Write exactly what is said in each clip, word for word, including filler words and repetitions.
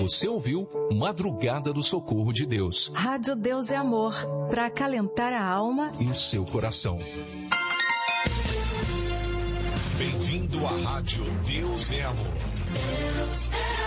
Você ouviu Madrugada do Socorro de Deus. Rádio Deus é Amor, para acalentar a alma e o seu coração. Bem-vindo à Rádio Deus é Amor. Deus é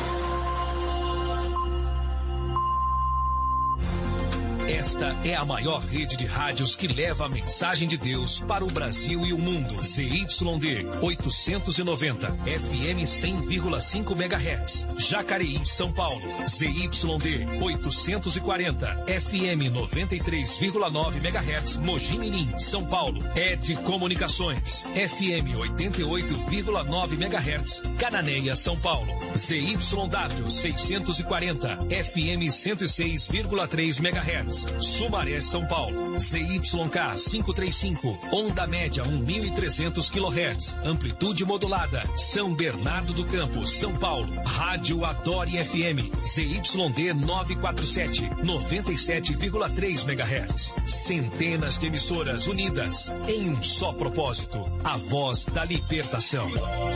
Esta é a maior rede de rádios que leva a mensagem de Deus para o Brasil e o mundo. Z Y D oitocentos e noventa, F M cem vírgula cinco megahertz. Jacareí, São Paulo. Z Y D oitocentos e quarenta, F M noventa e três vírgula nove megahertz. Mogi Mirim, São Paulo. Ed Comunicações, F M oitenta e oito vírgula nove megahertz. Cananéia, São Paulo. Z Y W seiscentos e quarenta, F M cento e seis vírgula três megahertz. Sumaré, São Paulo. Z Y K quinhentos e trinta e cinco, onda média mil e trezentos quilohertz, amplitude modulada. São Bernardo do Campo, São Paulo. Rádio Adore F M, Z Y D novecentos e quarenta e sete, noventa e sete vírgula três megahertz. Centenas de emissoras unidas em um só propósito, a voz da libertação.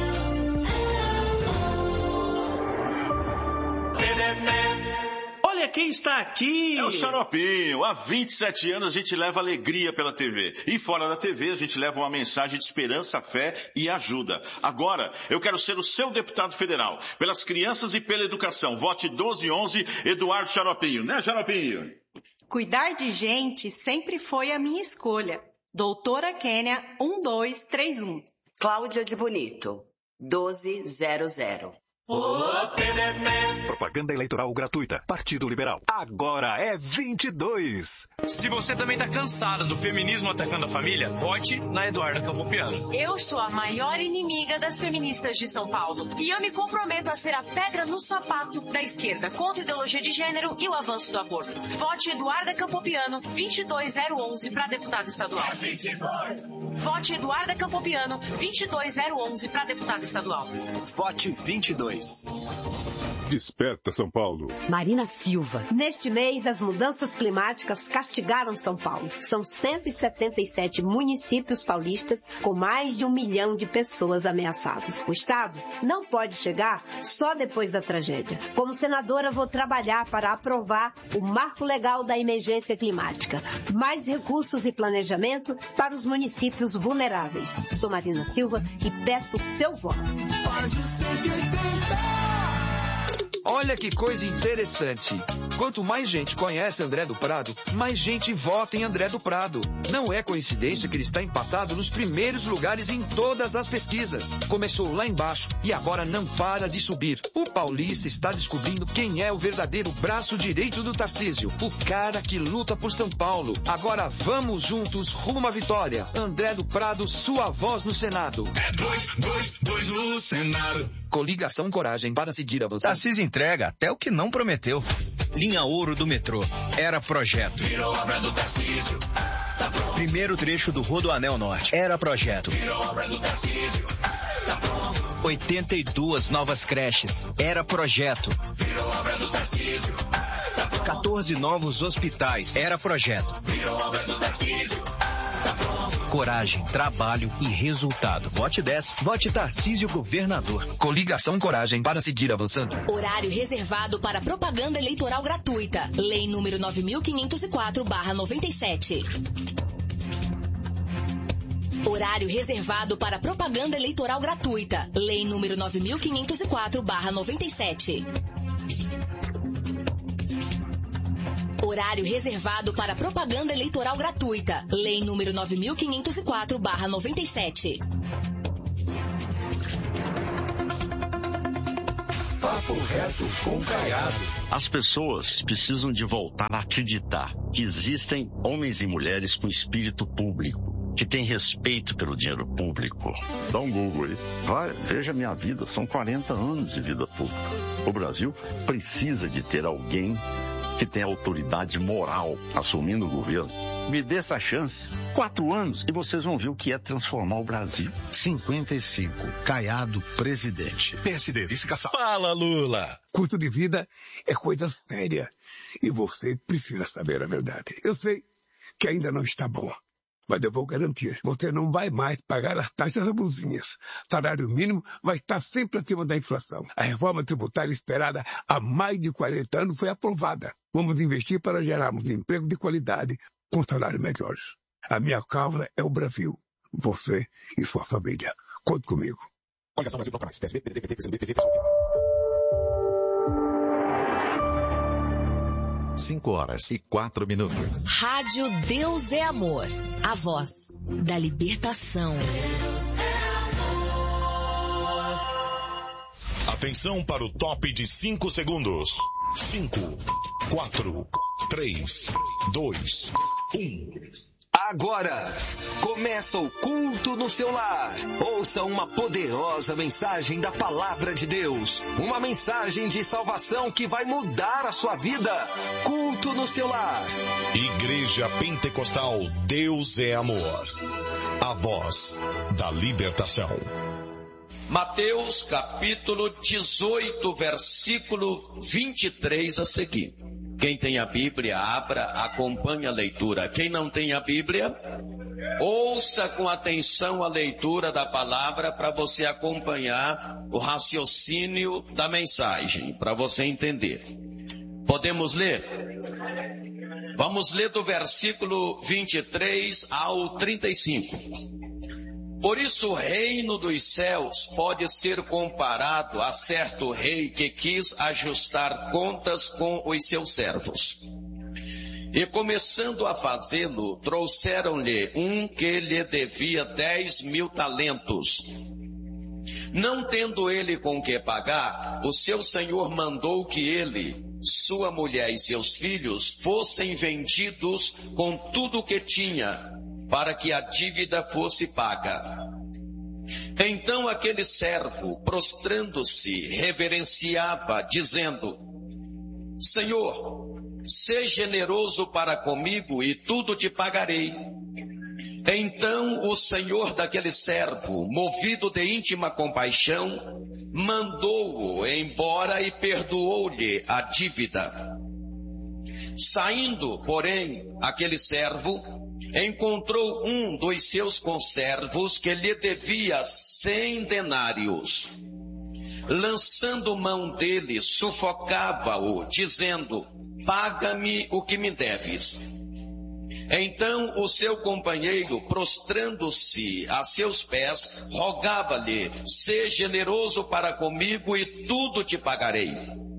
Olha quem está aqui! É o Xaropinho. Há vinte e sete anos a gente leva alegria pela T V. E fora da T V a gente leva uma mensagem de esperança, fé e ajuda. Agora eu quero ser o seu deputado federal. Pelas crianças e pela educação. Vote doze onze, Eduardo Xaropinho. Né, Xaropinho? Cuidar de gente sempre foi a minha escolha. Doutora Kênia um dois três um. Cláudia de Bonito, doze zero zero. Propaganda eleitoral gratuita. Partido Liberal. Agora é vinte e dois. Se você também tá cansada do feminismo atacando a família, vote na Eduarda Campopiano. Eu sou a maior inimiga das feministas de São Paulo. E eu me comprometo a ser a pedra no sapato da esquerda contra a ideologia de gênero e o avanço do aborto. Vote Eduarda Campopiano, vinte e dois zero onze para deputada estadual. Vote Eduarda Campopiano, vinte e dois zero onze para deputada estadual. Vote vinte e dois. Desperta, São Paulo. Marina Silva. Neste mês, as mudanças climáticas castigaram São Paulo. São cento e setenta e sete municípios paulistas com mais de um milhão de pessoas ameaçadas. O Estado não pode chegar só depois da tragédia. Como senadora, vou trabalhar para aprovar o Marco Legal da Emergência Climática. Mais recursos e planejamento para os municípios vulneráveis. Sou Marina Silva e peço o seu voto. Faz o cento e oitenta. Olha que coisa interessante. Quanto mais gente conhece André do Prado, mais gente vota em André do Prado. Não é coincidência que ele está empatado nos primeiros lugares em todas as pesquisas. Começou lá embaixo e agora não para de subir. O paulista está descobrindo quem é o verdadeiro braço direito do Tarcísio. O cara que luta por São Paulo. Agora vamos juntos rumo à vitória. André do Prado, sua voz no Senado. É dois, dois, dois no Senado. Coligação Coragem para seguir avançando. Tarcísio entrega até o que não prometeu. Linha Ouro do metrô. Era projeto. Virou obra do Tarcísio. Tá pronto. Primeiro trecho do Rodoanel Norte. Era projeto. Virou obra do Tarcísio. Tá pronto. oitenta e duas novas creches. Era projeto. Virou obra do Tarcísio. Tá pronto. quatorze novos hospitais. Era projeto. Virou obra do Tarcísio. Tá pronto. Coragem, trabalho e resultado. Vote dez. Vote Tarcísio Governador. Coligação Coragem para seguir avançando. Horário reservado para propaganda eleitoral gratuita. Lei número nove mil quinhentos e quatro barra noventa e sete. Horário reservado para propaganda eleitoral gratuita. Lei número nove mil quinhentos e quatro barra noventa e sete. Horário reservado para propaganda eleitoral gratuita. Lei número nove mil quinhentos e quatro barra noventa e sete. Papo reto com Caiado. As pessoas precisam de voltar a acreditar que existem homens e mulheres com espírito público, que têm respeito pelo dinheiro público. Dá um Google aí. Vai, veja a minha vida. São quarenta anos de vida pública. O Brasil precisa de ter alguém que tem autoridade moral assumindo o governo. Me dê essa chance. Quatro anos e vocês vão ver o que é transformar o Brasil. cinquenta e cinco. Caiado, presidente. P S D, vice-caçal. Fala, Lula. Custo de vida é coisa séria. E você precisa saber a verdade. Eu sei que ainda não está bom. Mas eu vou garantir, você não vai mais pagar as taxas abusinhas. Salário mínimo vai estar sempre acima da inflação. A reforma tributária esperada há mais de quarenta anos foi aprovada. Vamos investir para gerarmos emprego de qualidade com salários melhores. A minha causa é o Brasil. Você e sua família. Conte comigo. Coligação Brasil Proclamais. P S B, P D T, P T, P C B, P V, cinco horas e quatro minutos. Rádio Deus é Amor. A voz da libertação. Atenção para o top de cinco segundos. cinco, quatro, três, dois, um. Agora, começa o culto no seu lar. Ouça uma poderosa mensagem da Palavra de Deus. Uma mensagem de salvação que vai mudar a sua vida. Culto no seu lar. Igreja Pentecostal Deus é Amor. A voz da libertação. Mateus capítulo dezoito, versículo vinte e três a seguir. Quem tem a Bíblia, abra, acompanhe a leitura. Quem não tem a Bíblia, ouça com atenção a leitura da palavra para você acompanhar o raciocínio da mensagem, para você entender. Podemos ler? Vamos ler do versículo vinte e três ao trinta e cinco. Por isso o reino dos céus pode ser comparado a certo rei que quis ajustar contas com os seus servos. E começando a fazê-lo, trouxeram-lhe um que lhe devia dez mil talentos. Não tendo ele com que pagar, o seu senhor mandou que ele, sua mulher e seus filhos fossem vendidos com tudo o que tinha, para que a dívida fosse paga. Então aquele servo, prostrando-se, reverenciava, dizendo: Senhor, seja generoso para comigo e tudo te pagarei. Então o senhor daquele servo, movido de íntima compaixão, mandou-o embora e perdoou-lhe a dívida. Saindo, porém, aquele servo encontrou um dos seus conservos que lhe devia cem denários. Lançando mão dele, sufocava-o, dizendo: paga-me o que me deves. Então o seu companheiro, prostrando-se a seus pés, rogava-lhe: seja generoso para comigo e tudo te pagarei.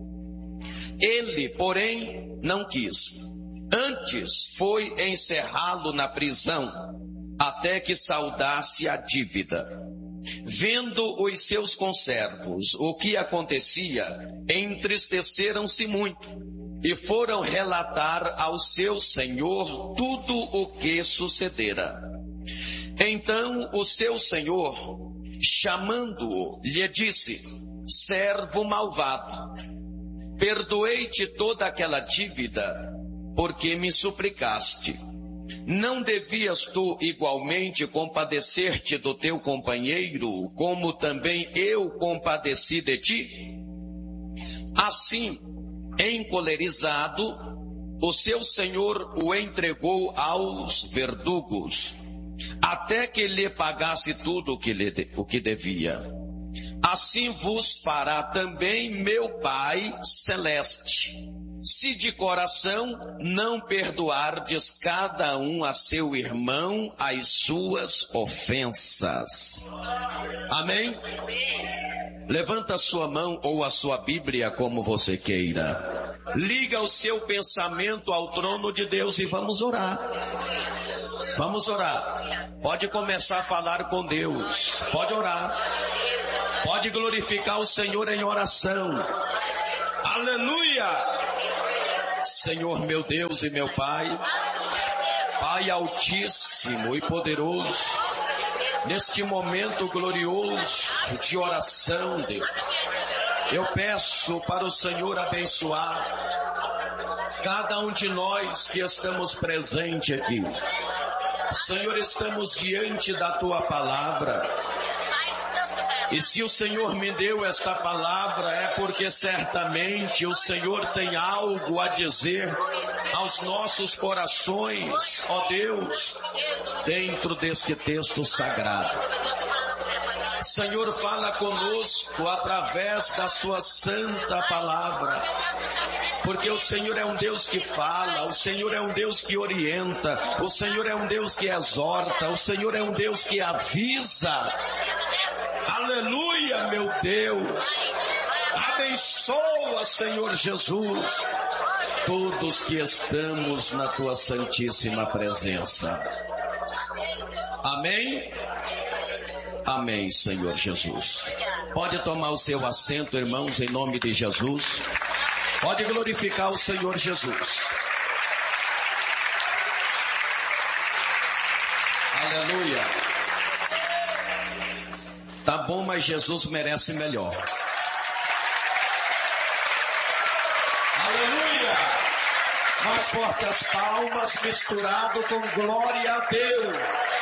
Ele, porém, não quis. Antes foi encerrá-lo na prisão, até que saudasse a dívida. Vendo os seus conservos o que acontecia, entristeceram-se muito, e foram relatar ao seu senhor tudo o que sucedera. Então o seu senhor, chamando-o, lhe disse: servo malvado, perdoei-te toda aquela dívida, porque me suplicaste. Não devias tu igualmente compadecer-te do teu companheiro, como também eu compadeci de ti? Assim, encolerizado, o seu senhor o entregou aos verdugos, até que lhe pagasse tudo o que, lhe, o que devia. Assim vos fará também meu Pai Celeste, se de coração não perdoardes cada um a seu irmão as suas ofensas. Amém? Levanta a sua mão ou a sua Bíblia, como você queira. Liga o seu pensamento ao trono de Deus e vamos orar. Vamos orar. Pode começar a falar com Deus. Pode orar. Pode glorificar o Senhor em oração. Aleluia! Senhor meu Deus e meu Pai, Pai altíssimo e poderoso, neste momento glorioso de oração, Deus, eu peço para o Senhor abençoar cada um de nós que estamos presentes aqui. Senhor, estamos diante da Tua palavra. E se o Senhor me deu esta palavra, é porque certamente o Senhor tem algo a dizer aos nossos corações, ó Deus, dentro deste texto sagrado. Senhor, fala conosco através da sua santa palavra, porque o Senhor é um Deus que fala, o Senhor é um Deus que orienta, o Senhor é um Deus que exorta, o Senhor é um Deus que avisa. Aleluia, meu Deus. Abençoa, Senhor Jesus, todos que estamos na tua santíssima presença. Amém? Amém, Senhor Jesus. Pode tomar o seu assento, irmãos, em nome de Jesus. Pode glorificar o Senhor Jesus. Aleluia. Tá bom, mas Jesus merece melhor. Aleluia. Mais forte as palmas, misturado com glória a Deus.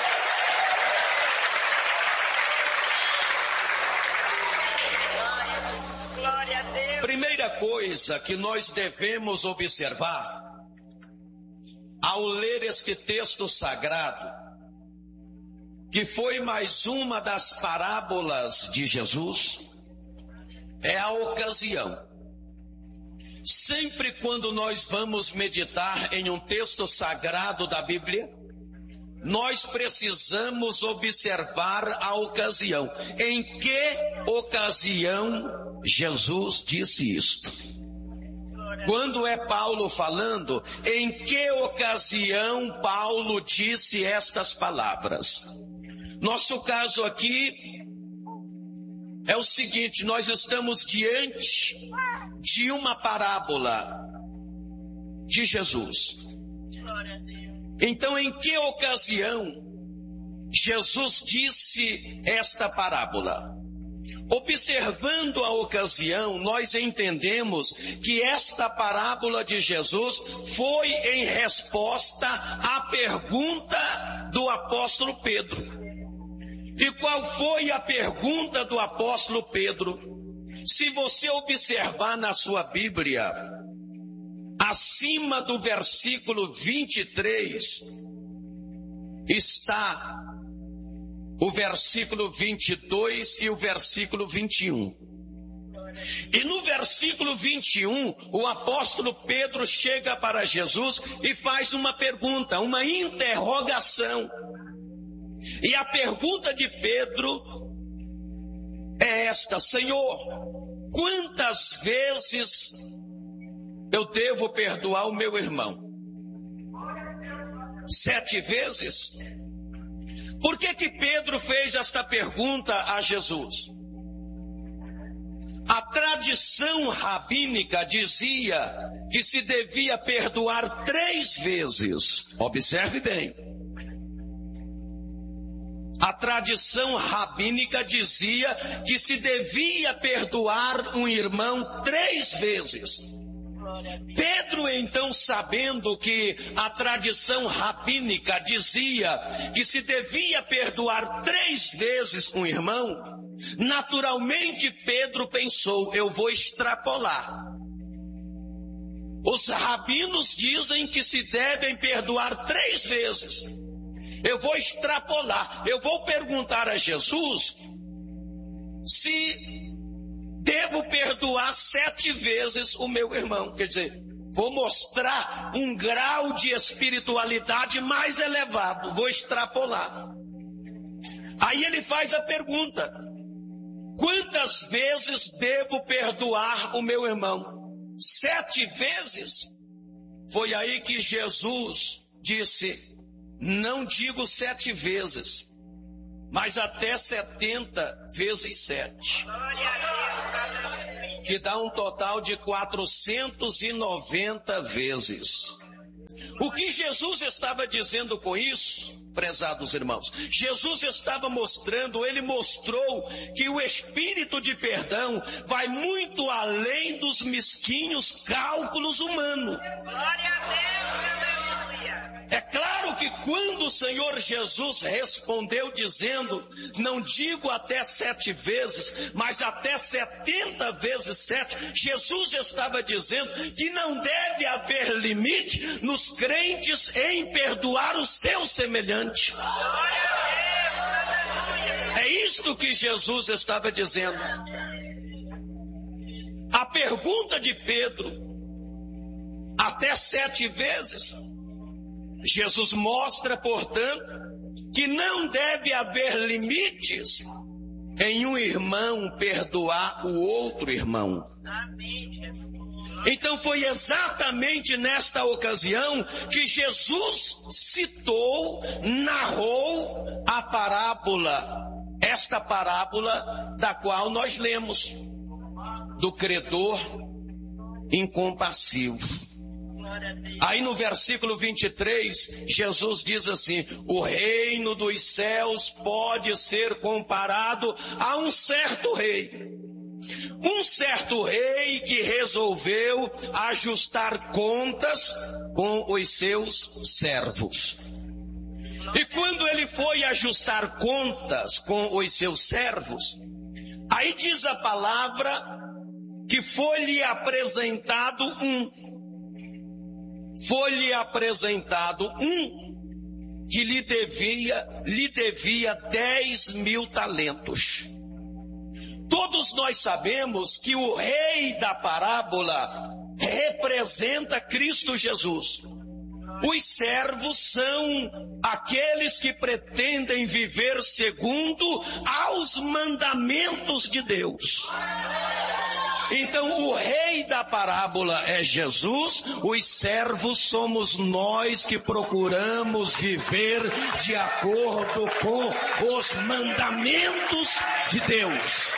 Primeira coisa que nós devemos observar ao ler este texto sagrado, que foi mais uma das parábolas de Jesus, é a ocasião. Sempre quando nós vamos meditar em um texto sagrado da Bíblia, nós precisamos observar a ocasião. Em que ocasião Jesus disse isto? Quando é Paulo falando, em que ocasião Paulo disse estas palavras? Nosso caso aqui é o seguinte: nós estamos diante de uma parábola de Jesus. Então, em que ocasião Jesus disse esta parábola? Observando a ocasião, nós entendemos que esta parábola de Jesus foi em resposta à pergunta do apóstolo Pedro. E qual foi a pergunta do apóstolo Pedro? Se você observar na sua Bíblia, acima do versículo vinte e três, está o versículo vinte e dois e o versículo vinte e um. E no versículo vinte e um, o apóstolo Pedro chega para Jesus e faz uma pergunta, uma interrogação. E a pergunta de Pedro é esta: Senhor, quantas vezes eu devo perdoar o meu irmão? Sete vezes? Por que que Pedro fez esta pergunta a Jesus? A tradição rabínica dizia que se devia perdoar três vezes. Observe bem. A tradição rabínica dizia que se devia perdoar um irmão três vezes. Pedro, então, sabendo que a tradição rabínica dizia que se devia perdoar três vezes um irmão, naturalmente Pedro pensou: eu vou extrapolar. Os rabinos dizem que se devem perdoar três vezes. Eu vou extrapolar. Eu vou perguntar a Jesus se devo perdoar sete vezes o meu irmão. Quer dizer, vou mostrar um grau de espiritualidade mais elevado. Vou extrapolar. Aí ele faz a pergunta: quantas vezes devo perdoar o meu irmão? Sete vezes? Foi aí que Jesus disse: não digo sete vezes, mas até setenta vezes sete. Que dá um total de quatrocentas e noventa vezes. O que Jesus estava dizendo com isso, prezados irmãos? Jesus estava mostrando, ele mostrou que o espírito de perdão vai muito além do dos mesquinhos cálculos humanos. É claro que quando o Senhor Jesus respondeu dizendo, não digo até sete vezes, mas até setenta vezes sete, Jesus estava dizendo que não deve haver limite nos crentes em perdoar o seu semelhante. É isto que Jesus estava dizendo. A pergunta de Pedro, até sete vezes, Jesus mostra, portanto, que não deve haver limites em um irmão perdoar o outro irmão. Então foi exatamente nesta ocasião que Jesus citou, narrou a parábola, esta parábola da qual nós lemos, do credor incompassivo. Aí no versículo vinte e três, Jesus diz assim: o reino dos céus pode ser comparado a um certo rei. Um certo rei que resolveu ajustar contas com os seus servos. E quando ele foi ajustar contas com os seus servos, aí diz a palavra que foi-lhe apresentado um. Foi-lhe apresentado um que lhe devia, lhe devia dez mil talentos. Todos nós sabemos que o rei da parábola representa Cristo Jesus. Os servos são aqueles que pretendem viver segundo aos mandamentos de Deus. Então o rei da parábola é Jesus, os servos somos nós que procuramos viver de acordo com os mandamentos de Deus.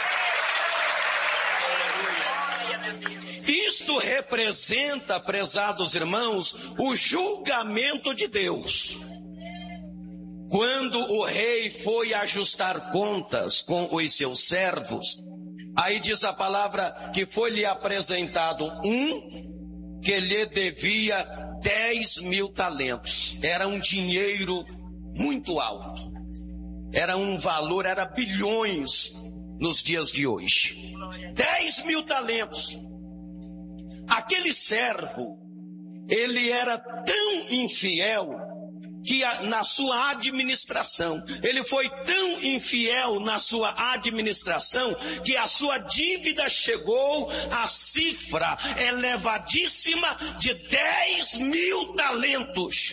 Isto representa, prezados irmãos, o julgamento de Deus. Quando o rei foi ajustar contas com os seus servos, aí diz a palavra que foi-lhe apresentado um que lhe devia dez mil talentos. Era um dinheiro muito alto. Era um valor, era bilhões nos dias de hoje. Dez mil talentos. Aquele servo, ele era tão infiel que na sua administração, ele foi tão infiel na sua administração, que a sua dívida chegou à cifra elevadíssima de dez mil talentos.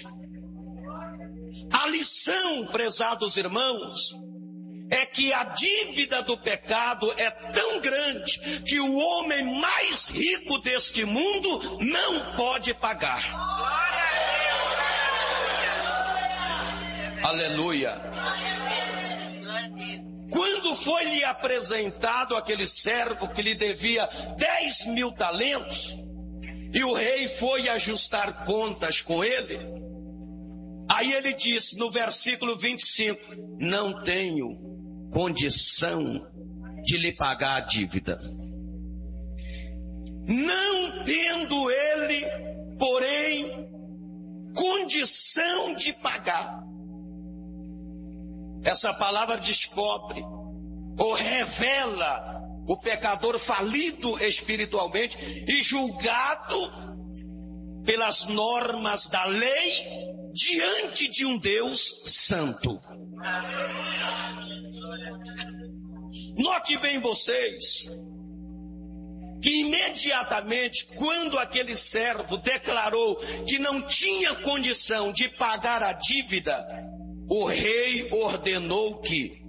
A lição, prezados irmãos, é que a dívida do pecado é tão grande que o homem mais rico deste mundo não pode pagar. Aleluia. Quando foi lhe apresentado aquele servo que lhe devia dez mil talentos, e o rei foi ajustar contas com ele, aí ele disse no versículo vinte e cinco, não tenho condição de lhe pagar a dívida. Não tendo ele, porém, condição de pagar. Essa palavra descobre ou revela o pecador falido espiritualmente e julgado pelas normas da lei diante de um Deus santo. Note bem vocês que imediatamente quando aquele servo declarou que não tinha condição de pagar a dívida, o rei ordenou que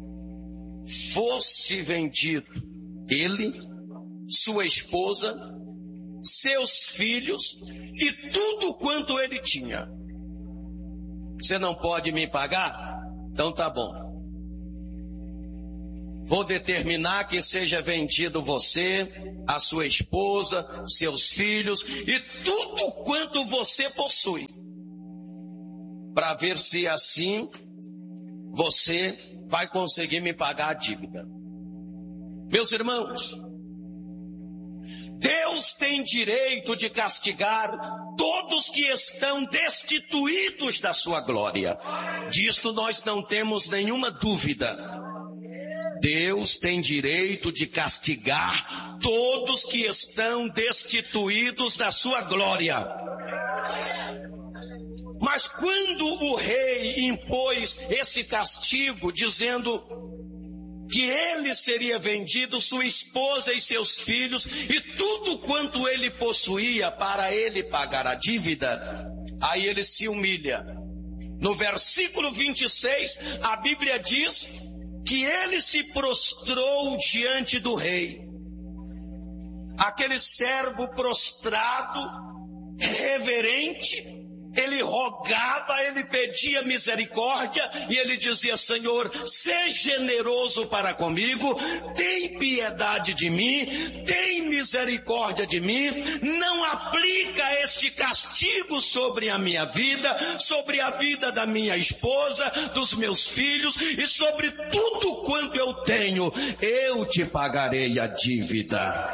fosse vendido ele, sua esposa, seus filhos e tudo quanto ele tinha. Você não pode me pagar? Então tá bom. Vou determinar que seja vendido você, a sua esposa, seus filhos e tudo quanto você possui, para ver se assim você vai conseguir me pagar a dívida. Meus irmãos, Deus tem direito de castigar todos que estão destituídos da sua glória. Disto nós não temos nenhuma dúvida. Deus tem direito de castigar todos que estão destituídos da sua glória. Mas quando o rei impôs esse castigo, dizendo que ele seria vendido, sua esposa e seus filhos, e tudo quanto ele possuía para ele pagar a dívida, aí ele se humilha. No versículo vinte e seis, a Bíblia diz que ele se prostrou diante do rei. Aquele servo prostrado, reverente, ele rogava, ele pedia misericórdia e ele dizia: Senhor, seja generoso para comigo, tem piedade de mim, tem misericórdia de mim, não aplica este castigo sobre a minha vida, sobre a vida da minha esposa, dos meus filhos e sobre tudo quanto eu tenho, eu te pagarei a dívida.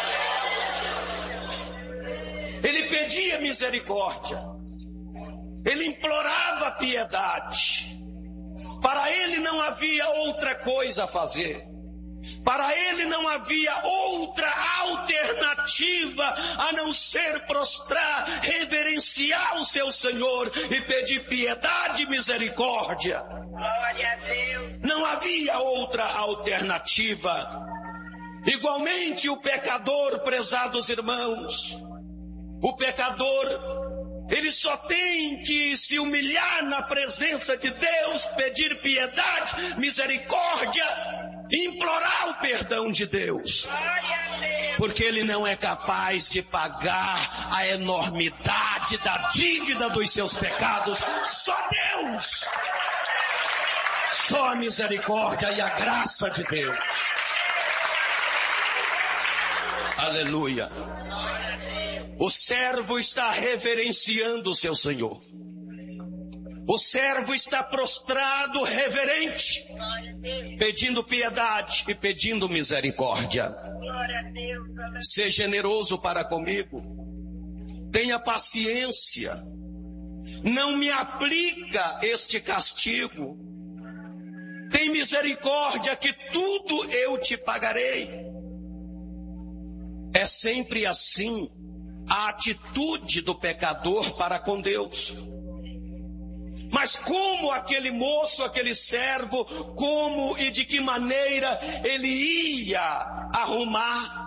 Ele pedia misericórdia. Ele implorava piedade. Para ele não havia outra coisa a fazer. Para ele não havia outra alternativa a não ser prostrar, reverenciar o seu Senhor e pedir piedade e misericórdia. Glória a Deus. Não havia outra alternativa. Igualmente o pecador, prezados irmãos, o pecador, ele só tem que se humilhar na presença de Deus, pedir piedade, misericórdia, e implorar o perdão de Deus. Porque ele não é capaz de pagar a enormidade da dívida dos seus pecados. Só Deus. Só a misericórdia e a graça de Deus. Aleluia. O servo está reverenciando o seu Senhor. O servo está prostrado, reverente, pedindo piedade e pedindo misericórdia. Seja generoso para comigo. Tenha paciência. Não me aplica este castigo. Tem misericórdia que tudo eu te pagarei. É sempre assim a atitude do pecador para com Deus. Mas como aquele moço, aquele servo, como e de que maneira ele ia arrumar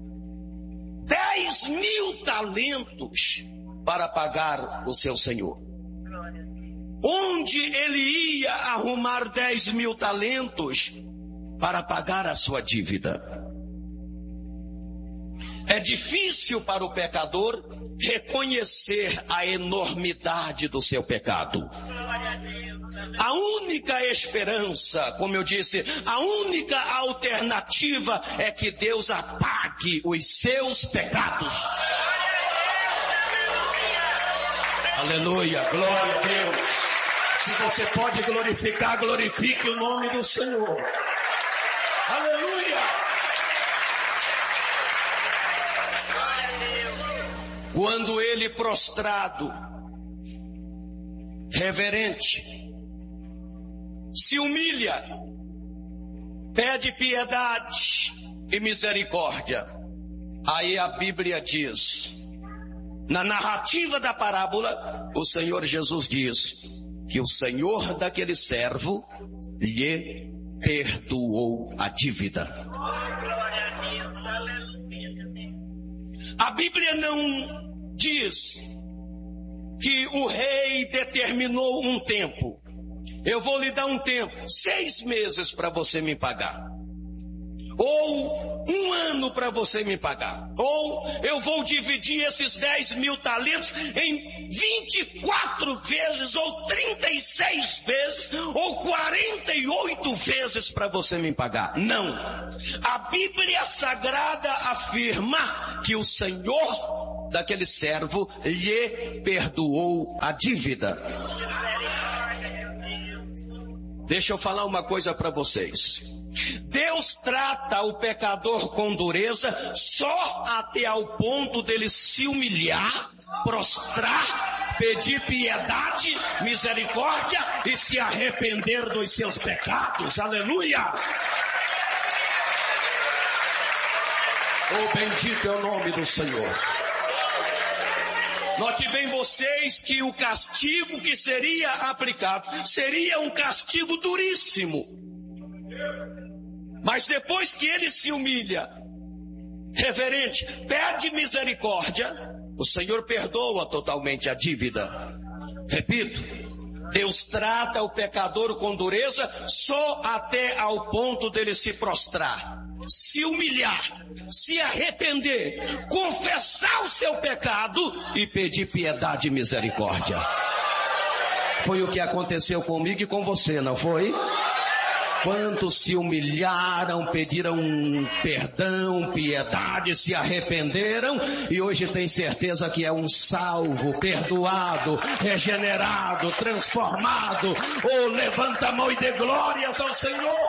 dez mil talentos para pagar o seu senhor? Onde ele ia arrumar dez mil talentos para pagar a sua dívida? É difícil para o pecador reconhecer a enormidade do seu pecado. A única esperança, como eu disse, a única alternativa é que Deus apague os seus pecados. Aleluia, glória a Deus. Se você pode glorificar, glorifique o nome do Senhor. Aleluia. Quando ele prostrado, reverente, se humilha, pede piedade e misericórdia, aí a Bíblia diz, na narrativa da parábola, o Senhor Jesus diz que o Senhor daquele servo lhe perdoou a dívida. A Bíblia não diz que o rei determinou um tempo. Eu vou lhe dar um tempo, seis meses para você me pagar. Ou um ano para você me pagar. Ou eu vou dividir esses dez mil talentos em vinte e quatro vezes, ou trinta e seis vezes, ou quarenta e oito vezes para você me pagar. Não. A Bíblia Sagrada afirma que o Senhor daquele servo lhe perdoou a dívida. Deixa eu falar uma coisa para vocês. Deus trata o pecador com dureza só até ao ponto dele se humilhar, prostrar, pedir piedade, misericórdia e se arrepender dos seus pecados. Aleluia! Oh, bendito é o nome do Senhor. Note bem vocês que o castigo que seria aplicado seria um castigo duríssimo. Mas depois que ele se humilha, reverente, pede misericórdia, o Senhor perdoa totalmente a dívida. Repito, Deus trata o pecador com dureza só até ao ponto dele se prostrar, se humilhar, se arrepender, confessar o seu pecado e pedir piedade e misericórdia. Foi o que aconteceu comigo e com você, não foi? Quantos se humilharam, pediram perdão, piedade, se arrependeram e hoje tem certeza que é um salvo, perdoado, regenerado, transformado. Oh, levanta a mão e dê glórias ao Senhor.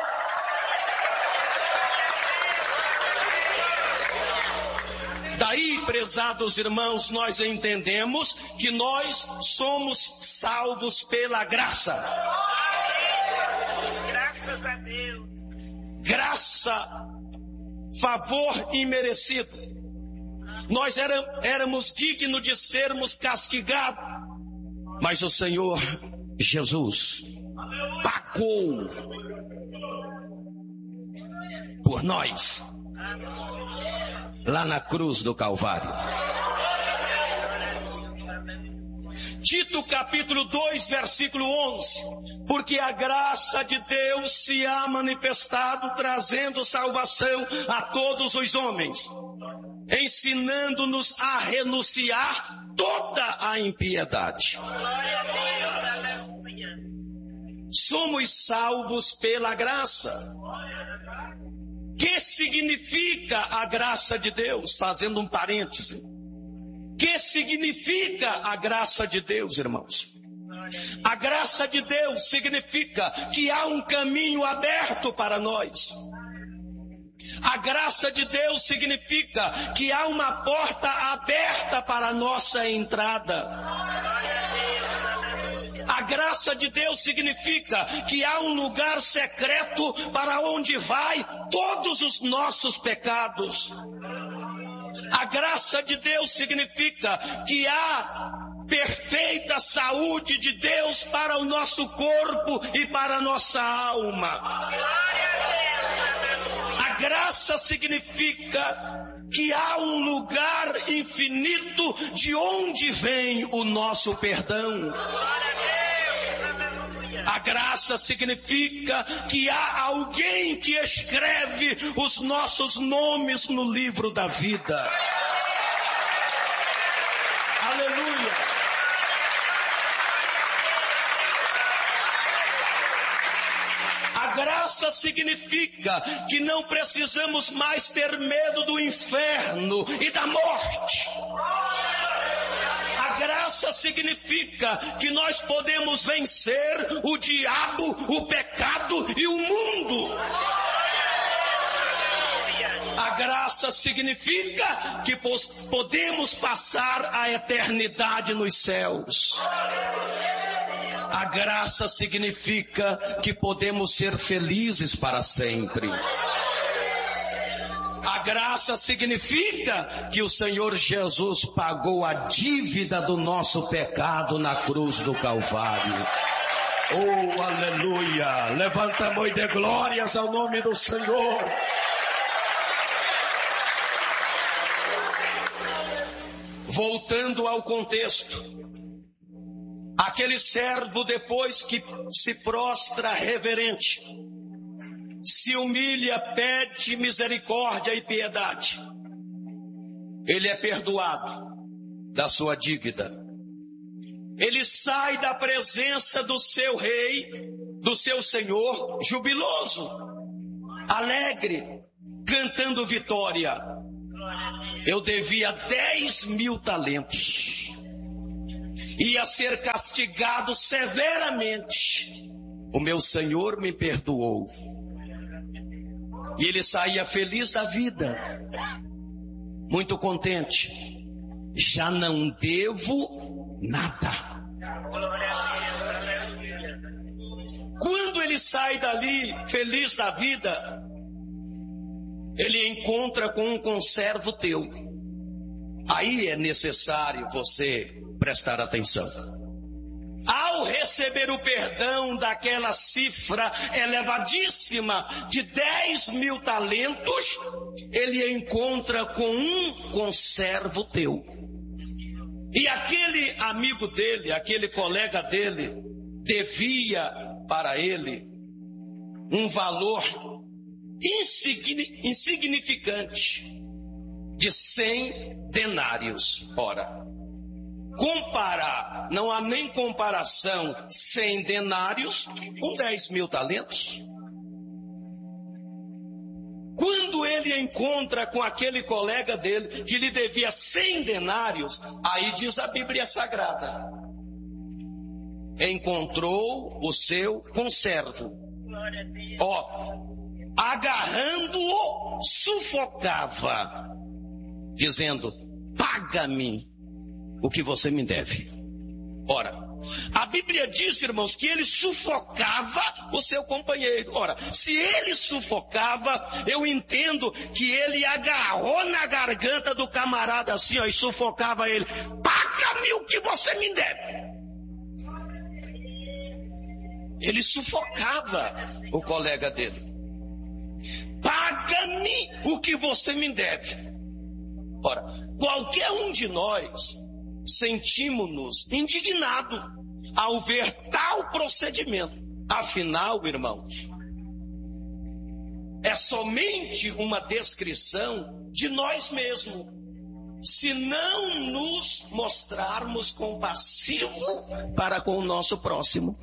Daí, prezados irmãos, nós entendemos que nós somos salvos pela graça. Graças a Deus. Graça, favor imerecido. Nós éramos dignos de sermos castigados, mas o Senhor Jesus pagou por nós lá na cruz do Calvário. Tito capítulo dois, versículo onze. Porque a graça de Deus se há manifestado, trazendo salvação a todos os homens, ensinando-nos a renunciar toda a impiedade. Somos salvos pela graça. Que significa a graça de Deus? Fazendo um parêntese. Que significa a graça de Deus, irmãos? A graça de Deus significa que há um caminho aberto para nós. A graça de Deus significa que há uma porta aberta para a nossa entrada. A graça de Deus significa que há um lugar secreto para onde vai todos os nossos pecados. A graça de Deus significa que há perfeita saúde de Deus para o nosso corpo e para a nossa alma. A graça significa que há um lugar infinito de onde vem o nosso perdão. A graça significa que há alguém que escreve os nossos nomes no livro da vida. Aleluia! A graça significa que não precisamos mais ter medo do inferno e da morte. A graça significa que nós podemos vencer o diabo, o pecado e o mundo. A graça significa que podemos passar a eternidade nos céus. A graça significa que podemos ser felizes para sempre. A graça significa que o Senhor Jesus pagou a dívida do nosso pecado na cruz do Calvário. Oh, aleluia! Levanta a mão e dê glórias ao nome do Senhor. Voltando ao contexto. Aquele servo, depois que se prostra reverente, se humilha, pede misericórdia e piedade, ele é perdoado da sua dívida. Ele sai da presença do seu rei, do seu senhor, jubiloso, alegre, cantando vitória. Eu devia dez mil talentos. Ia ser castigado severamente. o meu senhor me perdoou. E ele saía feliz da vida, muito contente. Já não devo nada. Quando ele sai dali feliz da vida, ele encontra com um conservo teu. Aí é necessário você prestar atenção. Ao receber o perdão daquela cifra elevadíssima de dez mil talentos, ele encontra com um conservo teu. E aquele amigo dele, aquele colega dele, devia para ele um valor insignificante de cem denários. Ora, comparar, não há nem comparação cem denários com dez mil talentos. Quando ele encontra com aquele colega dele que lhe devia cem denários, aí diz a Bíblia Sagrada, encontrou o seu conservo, ó, agarrando-o, sufocava, dizendo, paga-me o que você me deve. Ora, a Bíblia diz, irmãos, que ele sufocava o seu companheiro. Ora, se ele sufocava, eu entendo que ele agarrou na garganta do camarada assim, ó, e sufocava ele. Paga-me o que você me deve. Ele sufocava o colega dele. Paga-me o que você me deve. Ora, qualquer um de nós sentimos-nos indignados ao ver tal procedimento. Afinal, irmãos, é somente uma descrição de nós mesmos. Se não nos mostrarmos compassivos para com o nosso próximo.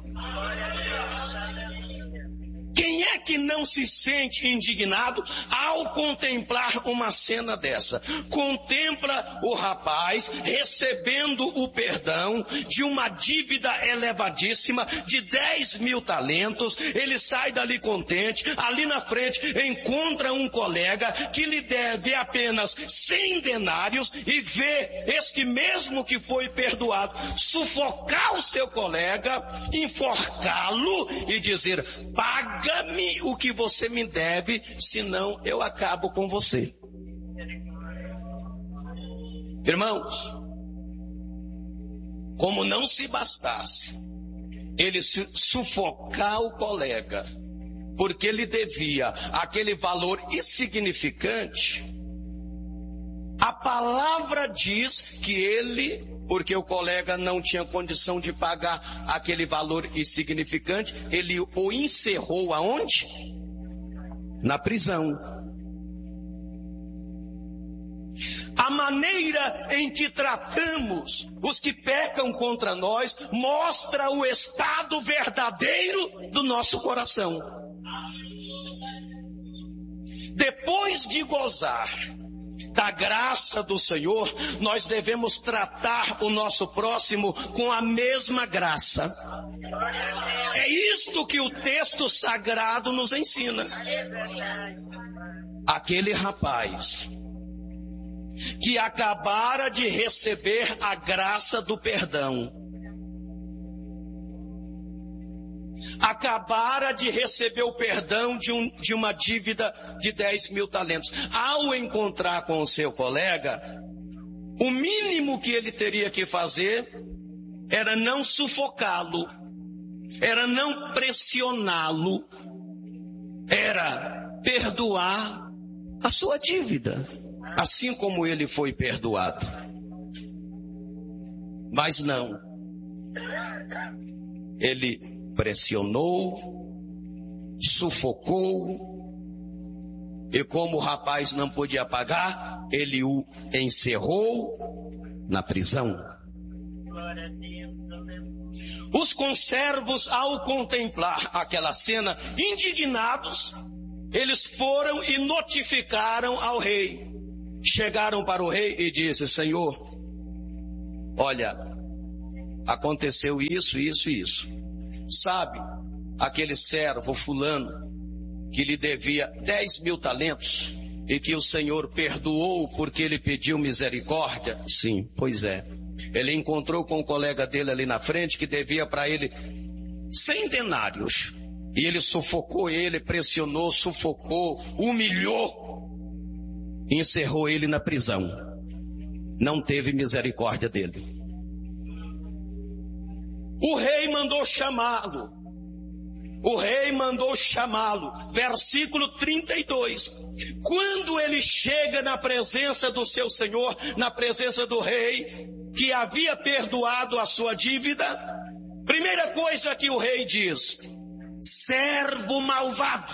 Quem é que não se sente indignado ao contemplar uma cena dessa? Contempla o rapaz recebendo o perdão de uma dívida elevadíssima de dez mil talentos. Ele sai dali contente. Ali na frente encontra um colega que lhe deve apenas cem denários e vê este mesmo que foi perdoado sufocar o seu colega, enforcá-lo e dizer, paga Paga-me o que você me deve, senão eu acabo com você. Irmãos, como não se bastasse ele sufocar o colega, porque ele devia aquele valor insignificante, a palavra diz que ele, porque o colega não tinha condição de pagar aquele valor insignificante, ele o encerrou aonde? Na prisão. A maneira em que tratamos os que pecam contra nós mostra o estado verdadeiro do nosso coração. Depois de gozar da graça do Senhor, nós devemos tratar o nosso próximo com a mesma graça. É isto que o texto sagrado nos ensina. Aquele rapaz que acabara de receber a graça do perdão, acabara de receber o perdão de, um, de uma dívida de dez mil talentos. Ao encontrar com o seu colega, o mínimo que ele teria que fazer era não sufocá-lo, era não pressioná-lo, era perdoar a sua dívida, assim como ele foi perdoado. Mas não, ele pressionou, sufocou, e como o rapaz não podia pagar, ele o encerrou na prisão. Os conservos, ao contemplar aquela cena, indignados, eles foram e notificaram ao rei. Chegaram para o rei e disse, Senhor, olha, aconteceu isso, isso e isso. Sabe, aquele servo fulano que lhe devia dez mil talentos e que o Senhor perdoou porque ele pediu misericórdia? Sim, pois é. Ele encontrou com um colega dele ali na frente que devia para ele cem denários. E ele sufocou ele, pressionou, sufocou, humilhou, e encerrou ele na prisão. Não teve misericórdia dele. O rei mandou chamá-lo. O rei mandou chamá-lo. Versículo trinta e dois. Quando ele chega na presença do seu senhor, na presença do rei, que havia perdoado a sua dívida, primeira coisa que o rei diz: servo malvado.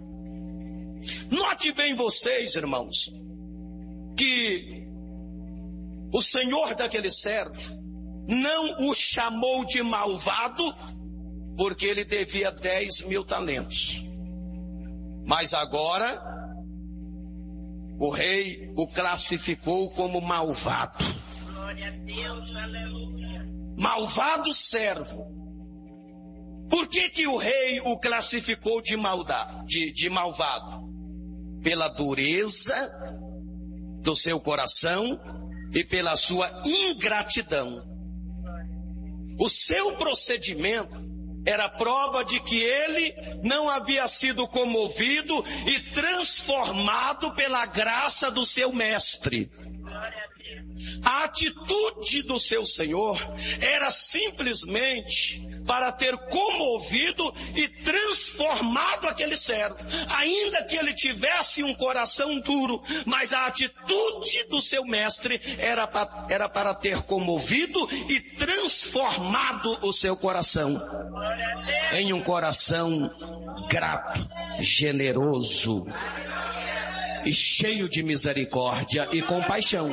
Note bem vocês, irmãos, que o senhor daquele servo não o chamou de malvado porque ele devia dez mil talentos. Mas agora o rei o classificou como malvado. Glória a Deus, aleluia. Malvado servo. Por que que o rei o classificou de maldade, de, de malvado? Pela dureza do seu coração e pela sua ingratidão. O seu procedimento era prova de que ele não havia sido comovido e transformado pela graça do seu mestre. A atitude do seu senhor era simplesmente para ter comovido e transformado aquele servo. Ainda que ele tivesse um coração duro, mas a atitude do seu mestre era para, era para ter comovido e transformado o seu coração em um coração grato, generoso e cheio de misericórdia e compaixão.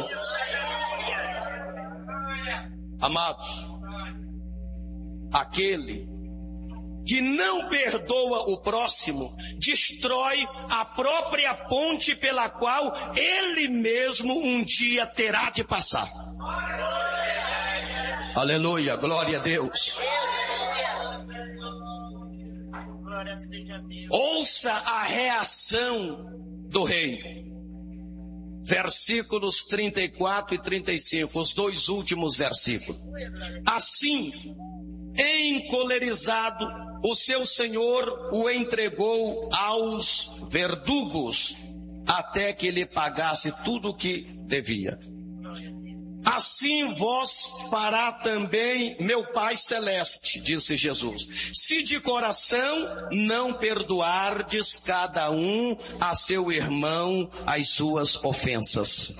Amados, aquele que não perdoa o próximo destrói a própria ponte pela qual ele mesmo um dia terá de passar. Aleluia, glória a Deus. Ouça a reação do rei. Versículos trinta e quatro e trinta e cinco, os dois últimos versículos. Assim, encolerizado, o seu senhor o entregou aos verdugos, até que lhe pagasse tudo o que devia. Assim vos fará também meu Pai Celeste, disse Jesus, se de coração não perdoardes cada um a seu irmão as suas ofensas.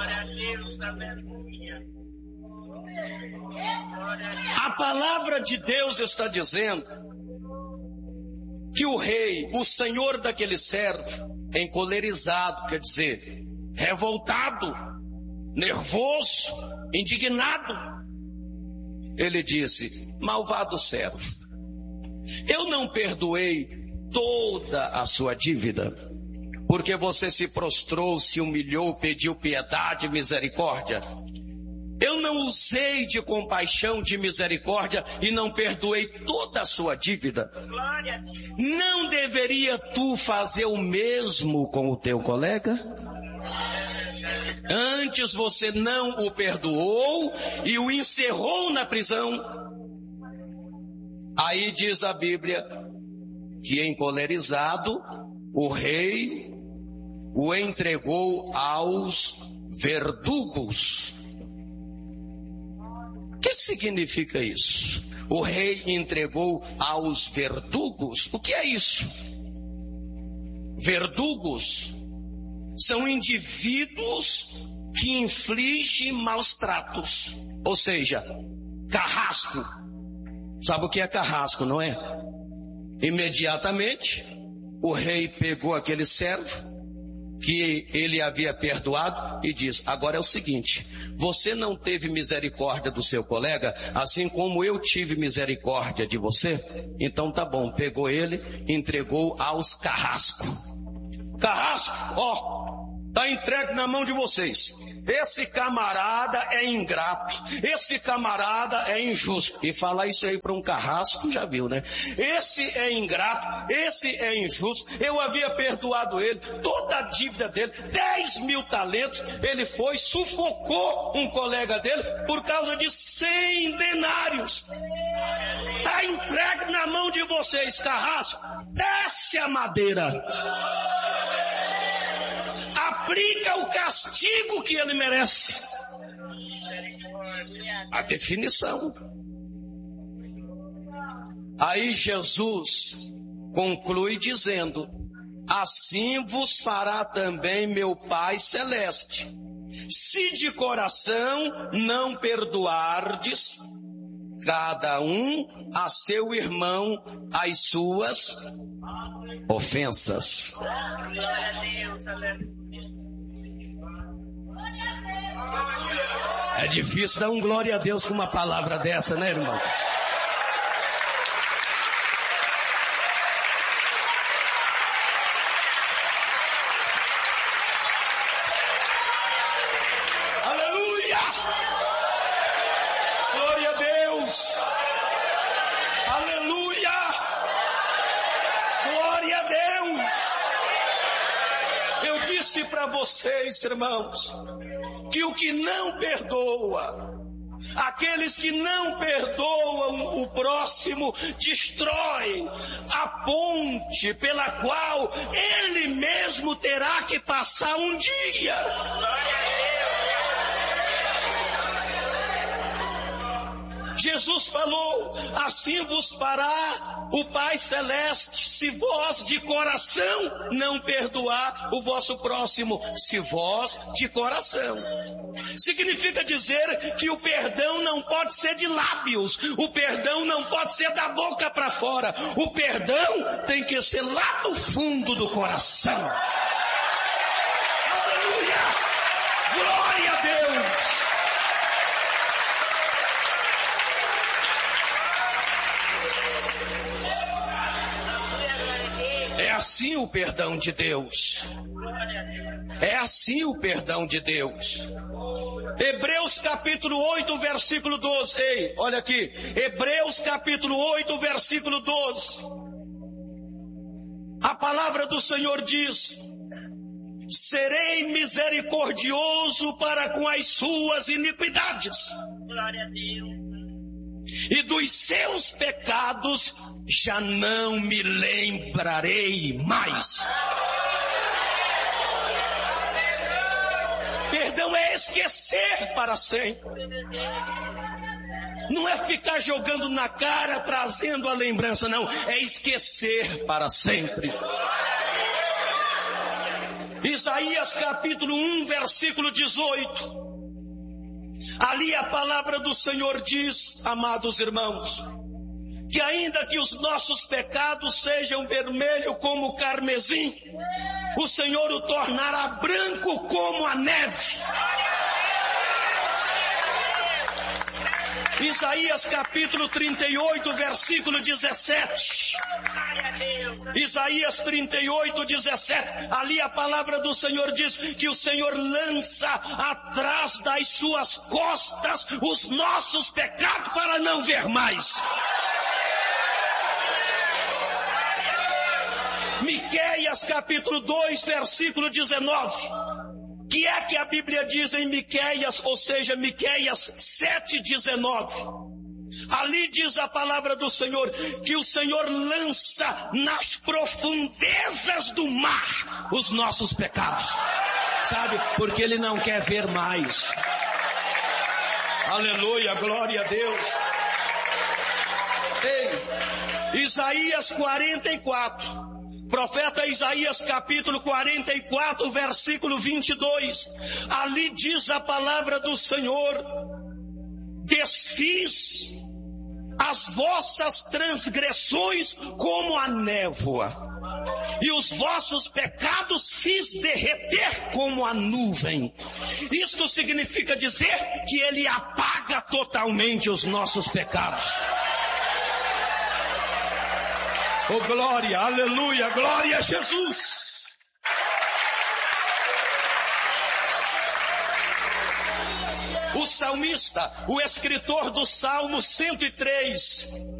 A palavra de Deus está dizendo que o rei, o senhor daquele servo, encolerizado, quer dizer, revoltado, nervoso, indignado, ele disse: malvado servo, eu não perdoei toda a sua dívida, porque você se prostrou, se humilhou, pediu piedade e misericórdia. Eu não usei de compaixão, de misericórdia e não perdoei toda a sua dívida. Não deveria tu fazer o mesmo com o teu colega? Antes você não o perdoou e o encerrou na prisão. Aí diz a Bíblia que, encolerizado, o rei o entregou aos verdugos. O que significa isso? O rei entregou aos verdugos. O que é isso? Verdugos são indivíduos que infligem maus tratos, ou seja, carrasco. Sabe o que é carrasco, não é? Imediatamente, o rei pegou aquele servo que ele havia perdoado e diz: agora é o seguinte, você não teve misericórdia do seu colega, assim como eu tive misericórdia de você, então tá bom. Pegou ele, entregou aos carrascos. Carrasco, ó, Está entregue na mão de vocês. Esse camarada é ingrato. Esse camarada é injusto. E falar isso aí para um carrasco, já viu, né? Esse é ingrato. Esse é injusto. Eu havia perdoado ele. Toda a dívida dele. dez mil talentos. Ele foi, sufocou um colega dele por causa de cem denários. Está entregue na mão de vocês, carrasco. Desce a madeira. Aplica o castigo que ele merece. A definição. Aí Jesus conclui dizendo: assim vos fará também meu Pai Celeste, se de coração não perdoardes cada um a seu irmão as suas ofensas. É difícil dar um glória a Deus com uma palavra dessa, né, irmão? Aleluia! Glória a Deus! Aleluia! Glória a Deus! Eu disse para vocês, irmãos, que o que não perdoa, aqueles que não perdoam o próximo, destroem a ponte pela qual ele mesmo terá que passar um dia. Jesus falou: assim vos fará o Pai Celeste, se vós de coração não perdoar o vosso próximo, se vós de coração. Significa dizer que o perdão não pode ser de lábios, o perdão não pode ser da boca para fora, o perdão tem que ser lá do fundo do coração. Aleluia! Glória a Deus! É assim o perdão de Deus. É assim o perdão de Deus. Hebreus capítulo oito, versículo doze. Ei, olha aqui. Hebreus capítulo oito, versículo doze. A palavra do Senhor diz: serei misericordioso para com as suas iniquidades. Glória a Deus. E dos seus pecados já não me lembrarei mais. Perdão é esquecer para sempre. Não é ficar jogando na cara, trazendo a lembrança, não. É esquecer para sempre. Isaías capítulo um, versículo dezoito. Ali a palavra do Senhor diz, amados irmãos, que ainda que os nossos pecados sejam vermelhos como o carmesim, o Senhor o tornará branco como a neve. Isaías capítulo trinta e oito, versículo dezessete. Isaías trinta e oito, dezessete. Ali a palavra do Senhor diz que o Senhor lança atrás das suas costas os nossos pecados para não ver mais. Miqueias capítulo dois, versículo dezenove. Que é que a Bíblia diz em Miqueias, ou seja, Miqueias sete, dezenove. Ali diz a palavra do Senhor que o Senhor lança nas profundezas do mar os nossos pecados. Sabe? Porque Ele não quer ver mais. Aleluia, glória a Deus. Ei, Isaías quarenta e quatro. Profeta Isaías capítulo quarenta e quatro, versículo vinte e dois. Ali diz a palavra do Senhor: desfiz as vossas transgressões como a névoa, e os vossos pecados fiz derreter como a nuvem. Isto significa dizer que Ele apaga totalmente os nossos pecados. Oh glória, aleluia, glória a Jesus. O salmista, o escritor do Salmo cento e três,